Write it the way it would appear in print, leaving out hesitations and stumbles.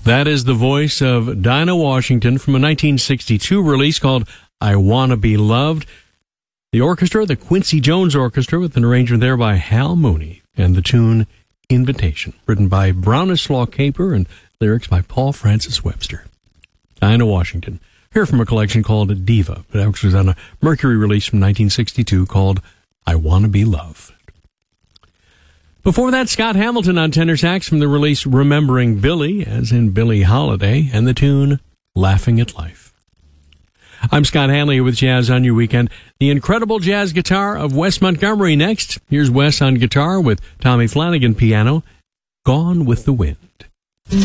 That is the voice of Dinah Washington from a 1962 release called I Wanna Be Loved. The orchestra, the Quincy Jones Orchestra, with an arrangement there by Hal Mooney, and the tune Invitation, written by Brownislaw Caper and lyrics by Paul Francis Webster. Dinah Washington, here from a collection called Diva, but actually was on a Mercury release from 1962 called I Wanna Be Loved. Before that, Scott Hamilton on tenor sax from the release Remembering Billy, as in Billie Holiday, and the tune Laughing at Life. I'm Scott Hanley with Jazz on Your Weekend. The incredible jazz guitar of Wes Montgomery next. Here's Wes on guitar with Tommy Flanagan piano, Gone with the Wind.